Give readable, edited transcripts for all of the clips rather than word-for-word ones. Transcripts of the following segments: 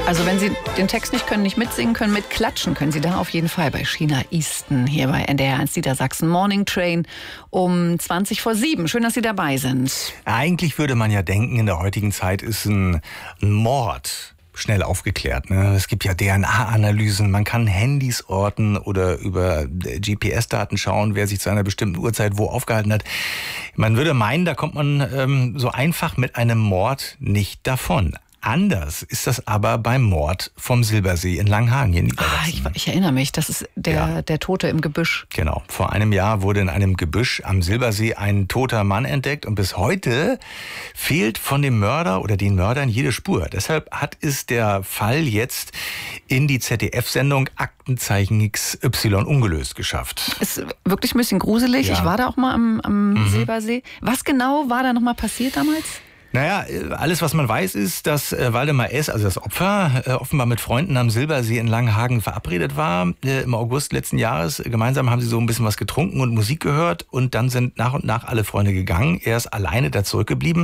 Also wenn Sie den Text nicht können, nicht mitsingen können, mitklatschen können Sie da auf jeden Fall bei Sheena Easton hier bei NDR 1 Niedersachsen Morning Train um 7:20. Schön, dass Sie dabei sind. Eigentlich würde man ja denken, in der heutigen Zeit ist ein Mord schnell aufgeklärt. Ne? Es gibt ja DNA-Analysen, man kann Handys orten oder über GPS-Daten schauen, wer sich zu einer bestimmten Uhrzeit wo aufgehalten hat. Man würde meinen, da kommt man so einfach mit einem Mord nicht davon. Anders ist das aber beim Mord vom Silbersee in Langhagen hier in Niedersachsen. Ich erinnere mich, das ist der Tote im Gebüsch. Genau, vor einem Jahr wurde in einem Gebüsch am Silbersee ein toter Mann entdeckt und bis heute fehlt von dem Mörder oder den Mördern jede Spur. Deshalb hat es der Fall jetzt in die ZDF-Sendung Aktenzeichen XY ungelöst geschafft. Ist wirklich ein bisschen gruselig. Ja. Ich war da auch mal am Silbersee. Was genau war da nochmal passiert damals? Naja, alles, was man weiß, ist, dass Waldemar S., also das Opfer, offenbar mit Freunden am Silbersee in Langhagen verabredet war. Im August letzten Jahres. Gemeinsam haben sie so ein bisschen was getrunken und Musik gehört. Und dann sind nach und nach alle Freunde gegangen. Er ist alleine da zurückgeblieben.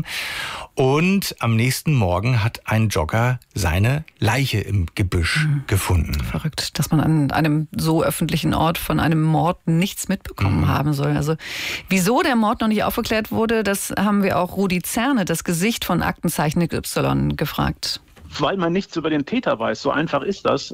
Und am nächsten Morgen hat ein Jogger seine Leiche im Gebüsch gefunden. Verrückt, dass man an einem so öffentlichen Ort von einem Mord nichts mitbekommen haben soll. Also wieso der Mord noch nicht aufgeklärt wurde, das haben wir auch Rudi Zerne, das Gesicht von Aktenzeichen XY, gefragt. Weil man nichts über den Täter weiß. So einfach ist das.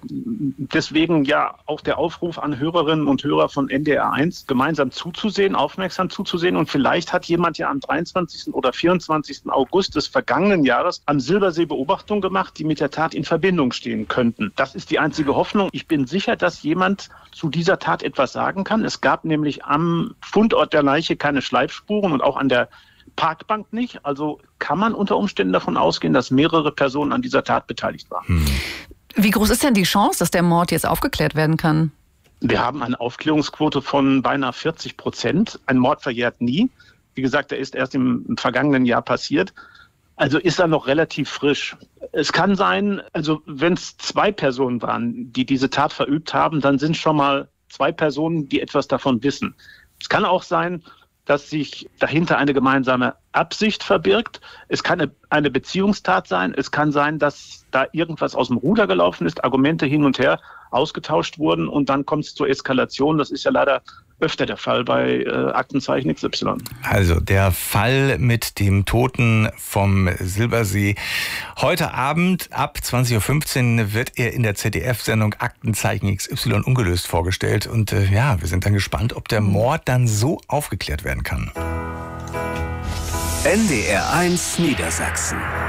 Deswegen ja auch der Aufruf an Hörerinnen und Hörer von NDR 1, gemeinsam zuzusehen, aufmerksam zuzusehen. Und vielleicht hat jemand ja am 23. oder 24. August des vergangenen Jahres am Silbersee Beobachtungen gemacht, die mit der Tat in Verbindung stehen könnten. Das ist die einzige Hoffnung. Ich bin sicher, dass jemand zu dieser Tat etwas sagen kann. Es gab nämlich am Fundort der Leiche keine Schleifspuren und auch an der Parkbank nicht. Also kann man unter Umständen davon ausgehen, dass mehrere Personen an dieser Tat beteiligt waren. Wie groß ist denn die Chance, dass der Mord jetzt aufgeklärt werden kann? Wir haben eine Aufklärungsquote von beinahe 40%. Ein Mord verjährt nie. Wie gesagt, der ist erst im vergangenen Jahr passiert. Also ist er noch relativ frisch. Es kann sein, also wenn es 2 Personen waren, die diese Tat verübt haben, dann sind schon mal 2 Personen, die etwas davon wissen. Es kann auch sein, dass sich dahinter eine gemeinsame Absicht verbirgt. Es kann eine Beziehungstat sein. Es kann sein, dass da irgendwas aus dem Ruder gelaufen ist, Argumente hin und her ausgetauscht wurden und dann kommt es zur Eskalation. Das ist ja leider öfter der Fall bei Aktenzeichen XY. Also der Fall mit dem Toten vom Silbersee. Heute Abend ab 20:15 Uhr wird er in der ZDF-Sendung Aktenzeichen XY ungelöst vorgestellt. Und wir sind dann gespannt, ob der Mord dann so aufgeklärt werden kann. NDR 1 Niedersachsen.